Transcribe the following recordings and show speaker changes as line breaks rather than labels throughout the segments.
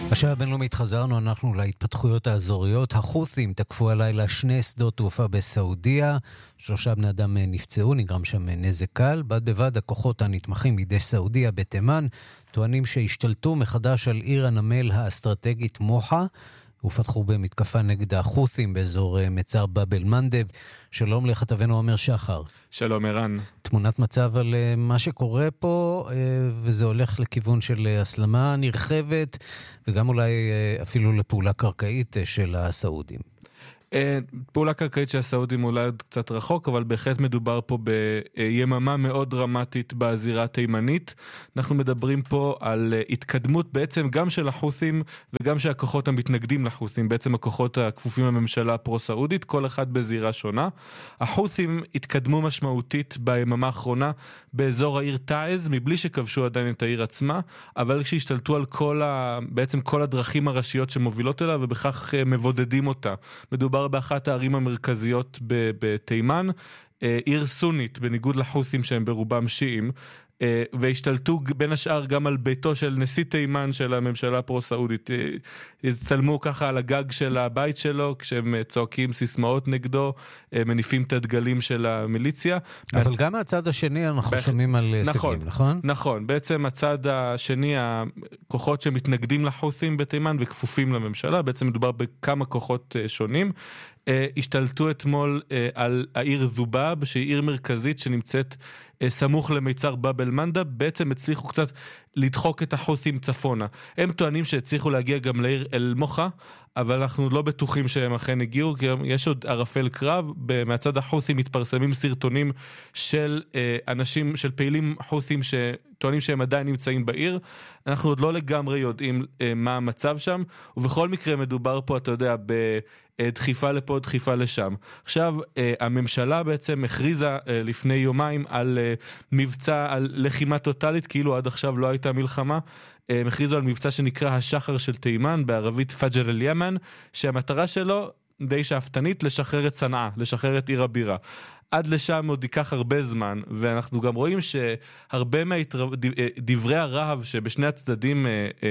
בשעה הבינלאומית חזרנו אנחנו להתפתחויות האזוריות. החות'ים תקפו הלילה 2 שדות תעופה בסעודיה, 3 בני אדם נפצעו, נגרם שם נזק קל. בד בבד הכוחות הנתמכים בידי סעודיה בתימן טוענים שהשתלטו מחדש על עיר הנמל האסטרטגית מוחה, ופתחו במתקפה נגד החות'ים באזור מצר באב אל-מנדב. שלום לכתבנו עומר שחר.
שלום ערן.
תמונת מצב על מה שקורה פה, וזה הולך לכיוון של הסלמה נרחבת, וגם אולי אפילו לפעולה קרקעית של הסעודים.
פעולה קרקעית של הסעודים אולי עוד קצת רחוק, אבל בהחלט מדובר פה ביממה מאוד דרמטית בזירה התימנית. אנחנו מדברים פה על התקדמות בעצם גם של החות'ים וגם של הכוחות המתנגדים לחות'ים, בעצם הכוחות הכפופים לממשלה הפרו-סעודית, כל אחד בזירה שונה. החות'ים התקדמו משמעותית ביממה האחרונה באזור העיר תעז, מבלי שכבשו עדיין את העיר עצמה, אבל כשהשתלטו על בעצם כל הדרכים הראשיות שמובילות אליה, ובכך מבודדים אותה. מדובר באחת הערים המרכזיות בתימן, עיר סונית, בניגוד לחות'ים שהם ברובם שיעים, והשתלטו בין השאר גם על ביתו של נשיא תימן של הממשלה הפרו-סעודית. הצטלמו ככה על הגג של הבית שלו, כשהם צועקים סיסמאות נגדו, מניפים את הדגלים של המיליציה.
אבל גם מהצד השני אנחנו שומעים על הישגים, נכון?
נכון, בעצם הצד השני, הכוחות שמתנגדים לחות'ים בתימן וכפופים לממשלה, בעצם מדובר בכמה כוחות שונים, השתלטו אתמול על העיר זובאב, שהיא עיר מרכזית שנמצאת סמוך למיצר באב אל-מנדב. בעצם הצליחו קצת לדחוק את החות'ים צפונה. הם טוענים שהצליחו להגיע גם לעיר אל-מוחה, אבל אנחנו לא בטוחים שהם אכן הגיעו, כי יש עוד ערפל קרב. מהצד החות'ים מתפרסמים סרטונים של אנשים, של פעילים חות'ים שטוענים שהם עדיין נמצאים בעיר. אנחנו עוד לא לגמרי יודעים מה המצב שם, ובכל מקרה מדובר פה, אתה יודע, דחיפה לפה, דחיפה לשם. עכשיו, הממשלה בעצם הכריזה לפני יומיים על מבצע, על לחימה טוטלית, כאילו עד עכשיו לא הייתה מלחמה. הכריזו על מבצע שנקרא השחר של תימן, בערבית פג'ר אל-ימן, שהמטרה שלו די שאפתנית, לשחרר את צנעה, לשחרר את עיר הבירה. עד לשם עוד ייקח הרבה זמן, ואנחנו גם רואים שהרבה דברי הרהב שבשני הצדדים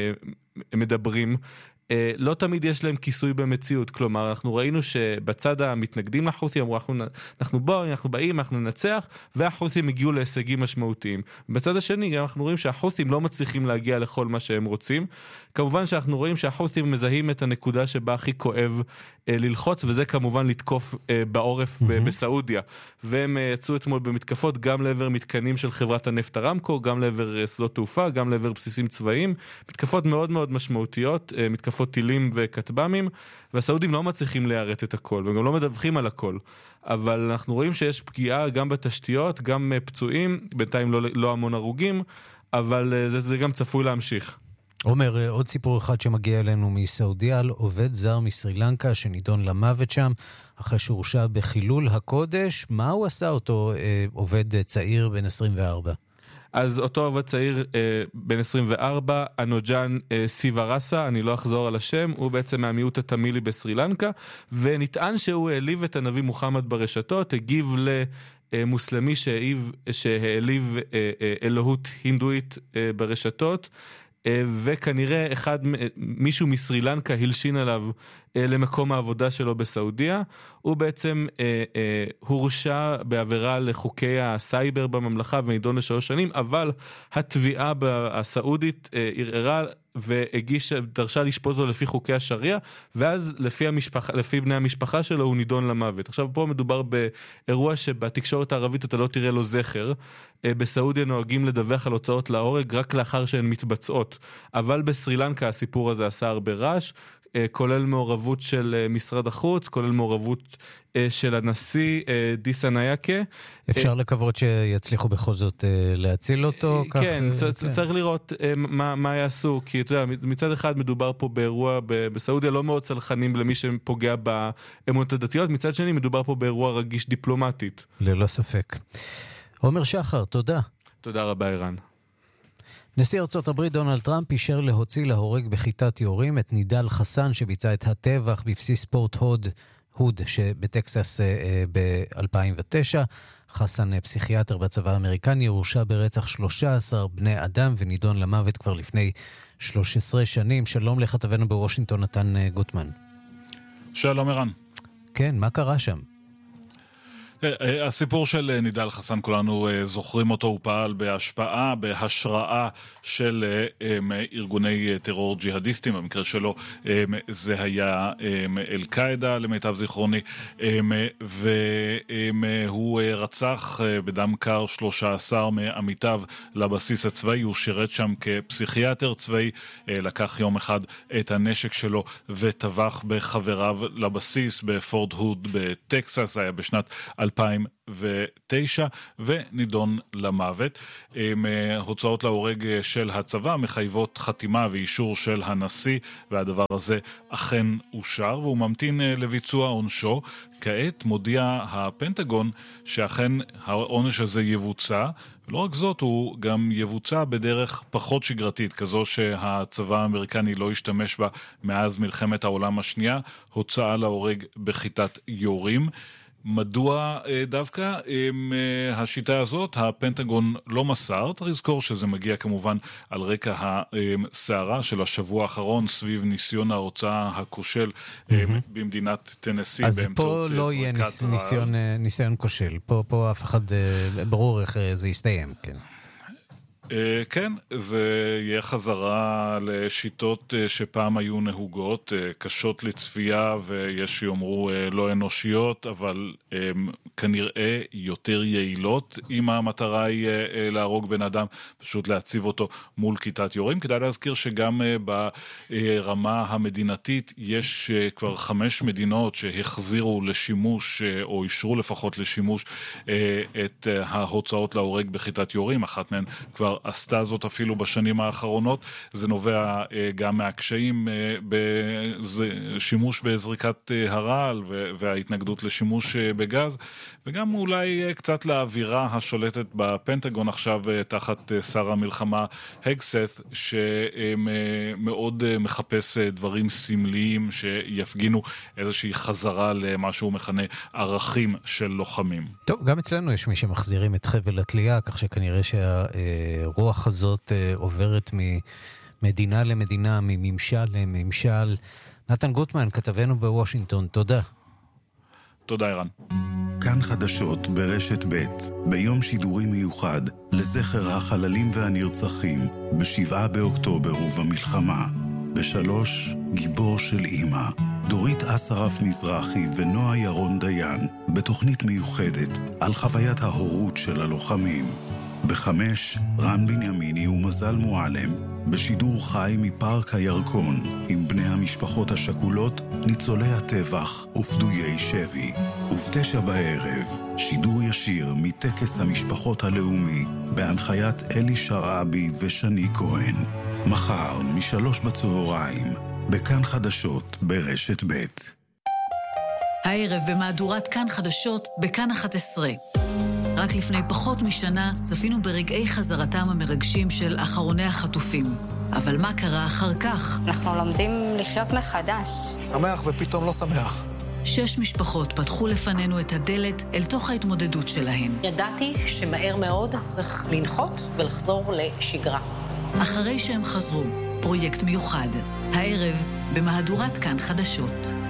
מדברים, לא תמיד יש להם כיסוי במציאות. כלומר, אנחנו ראינו שבצד המתנגדים לחות'ים אמרו, אנחנו באים, אנחנו ננצח, והחות'ים הגיעו להישגים משמעותיים. בצד השני, גם אנחנו רואים שהחות'ים לא מצליחים להגיע לכל מה שהם רוצים. כמובן שאנחנו רואים שהחות'ים מזהים את הנקודה שבה הכי כואב ללחוץ, וזה כמובן לתקוף בעורף בסעודיה. והם יצאו אתמול במתקפות גם לעבר מתקנים של חברת הנפט ארמקו, גם לעבר שדות תעופה, גם לעבר בסיסים צבאיים. מתקפות מאוד מאוד משמעותיות, מתקפות טילים וכטב"מים, והסעודים לא מצליחים להיערת את הכל, וגם לא מדווחים על הכל. אבל אנחנו רואים שיש פגיעה גם בתשתיות, גם פצועים, בינתיים לא המון הרוגים, אבל זה גם צפוי להמשיך.
עומר, עוד סיפור אחד שמגיע אלינו מסעודיה, על עובד זר מסרילנקה שנידון למוות שם, אחרי שהורשע בחילול הקודש. מה הוא עשה אותו עובד צעיר בן 24?
אז אותו עובד צעיר בן 24, אנוג'אן סיוורסה, אני לא אחזור על השם, הוא בעצם מהמיעוט התמילי בסרילנקה, ונטען שהוא העליב את הנביא מוחמד ברשתות, הגיב למוסלמי שהעליב אלוהות הינדואית ברשתות, וכנראה מישהו מסרילנקה הלשין עליו למקום העבודה שלו בסעודיה. הוא בעצם הורשע בעבירה לחוקי הסייבר בממלכה ונידון ל3 שנים, אבל התביעה הסעודית ערערה דרשה לשפוט אותו לפי חוקי השריעה, ואז לפי בני המשפחה שלו הוא נידון למוות. עכשיו פה מדובר באירוע שבתקשורת הערבית אתה לא תראה לו זכר. בסעודיה נוהגים לדווח על הוצאות להורג רק לאחר שהן מתבצעות, אבל בסרילנקה הסיפור הזה עשה הרבה רעש, כולל מעורבות של משרד החוץ, כולל מעורבות של הנשיא דיסה נייקה.
אפשר לקוות שיצליחו בכל זאת להציל אותו?
כן, צריך לראות מה יעשו, כי אתה יודע, מצד אחד מדובר פה באירוע בסעודיה לא מאוד צלחנים למי שפוגע באמונות הדתיות, מצד שני מדובר פה באירוע רגיש דיפלומטית.
ללא ספק. עומר שחר, תודה.
תודה רבה, ערן.
נשיא ארצות הברית דונלד טראמפ אישר להוציא להורג בכיתת יורים את נידל חסן שביצע את הטבח בבסיס פורט הוד הוד שבטקסס ב-2009. חסן, פסיכיאטר בצבא האמריקני, הורשע ברצח 13 בני אדם ונידון למוות כבר לפני 13 שנים. שלום לכתבנו בוושינגטון, נתן גוטמן.
שלום ערן.
כן, מה קרה שם?
הסיפור של נידאל חסן, כולנו זוכרים אותו, הוא פעל בהשראה של ארגוני טרור ג'יהדיסטים. במקרה שלו זה היה אל-קאעידה למיטב זיכרוני, והוא רצח בדם קר 13 מעמיתיו לבסיס הצבאי. הוא שירת שם כפסיכיאטר צבאי, לקח יום אחד את הנשק שלו וטבח בחבריו לבסיס בפורט הוד בטקסס. זה היה בשנת 2009 ונידון למוות. הוצאות להורג של הצבא מחייבות חתימה ואישור של הנשיא, והדבר הזה אכן אושר והוא ממתין לביצוע עונשו. כעת מודיע הפנטגון שאכן העונש הזה יבוצע, ולא רק זאת, הוא גם יבוצע בדרך פחות שגרתית, כזו שהצבא האמריקני לא השתמש בה מאז מלחמת העולם השנייה, הוצאה להורג בחיטת יורים. מדוע דווקא השיטה הזאת הפנטגון לא מסר? צריך לזכור שזה מגיע כמובן על רקע הסערה של השבוע האחרון סביב ניסיון ההוצאה הכושל במדינת טנסי.
אז פה לא יהיה ניסיון כושל, פה אף אחד ברור איך זה יסתיים, כן.
כן, זה יהיה חזרה לשיטות שפעם היו נהוגות, קשות לצפייה ויש שיאמרו לא אנושיות, אבל כנראה יותר יעילות אם המטרה היא להרוג בן אדם, פשוט להציב אותו מול כיתת יורים. כדאי להזכיר שגם ברמה המדינתית יש כבר 5 מדינות שהחזירו לשימוש או אישרו לפחות לשימוש את ההוצאות להורג בחיטת יורים. אחת מהן כבר עשתה זאת אפילו בשנים האחרונות. זה נובע גם מהקשיים בשימוש בזריקת הרעל וההתנגדות לשימוש בגז, וגם אולי קצת לאווירה השולטת בפנטגון עכשיו תחת שר המלחמה הגסת, שמאוד מחפש דברים סמליים שיפגינו איזושהי חזרה למה שהוא מכנה ערכים של לוחמים.
טוב, גם אצלנו יש מי שמחזירים את חבל התלייה, כך שכנראה שהרוח הזאת עוברת ממדינה למדינה, מממשל לממשל. נתן גוטמן, כתבנו בוושינגטון, תודה.
תודה ערן.
כאן חדשות ברשת ב' ביום שידורי מיוחד לזכר החללים והנרצחים ב7 באוקטובר ובמלחמה. ב3 גיבור של אמא, דורית אסרף מזרחי ונועה ירון דיין, בתוכנית מיוחדת על חוויית ההורות של הלוחמים. ב5 רן בנימיני ומזל מועלם, בשידור חי מפארק הירקון עם בני המשפחות השכולות, ניצולי הטבח ופדויי שבי. וב9 בערב שידור ישיר מטקס המשפחות הלאומי בהנחיית אלי שרעבי ושני כהן. מחר מ3 בצהריים בכאן חדשות ברשת ב'.
הערב במהדורת כאן חדשות בכאן 11. רק לפני פחות משנה צפינו ברגעי חזרתם המרגשים של אחרוני החטופים. אבל מה קרה אחר כך?
אנחנו לומדים לחיות מחדש.
שמח ופתאום לא שמח.
6 משפחות פתחו לפנינו את הדלת אל תוך ההתמודדות שלהן.
ידעתי שמהר מאוד צריך לנחות ולחזור לשגרה.
אחרי שהם חזרו, פרויקט מיוחד. הערב במהדורת כאן חדשות.